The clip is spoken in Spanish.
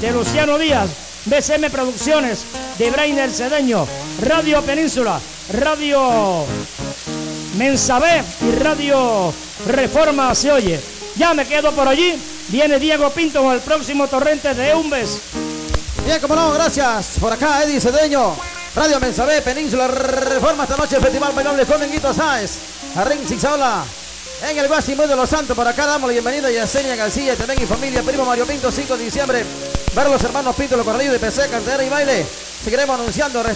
de Luciano Díaz, BCM Producciones, de Brainer Cedeño, Radio Península, Radio Mensabé y Radio Reforma se oye. Ya me quedo por allí. Viene Diego Pinto con el próximo torrente de Eumbes. Bien, como no, gracias. Por acá, Eddie Cedeño, Radio Mensabé, Península Reforma. Esta noche el Festival Bailable con Menguito Sáez, a Ring Zigzaola, en el Guasimo de los Santos. Por acá damos la bienvenida a Yesenia García, también y familia, primo Mario Pinto, 5 de diciembre. Ver a los hermanos Pinto, los corralidos de PC, cantera y baile. Seguiremos anunciando.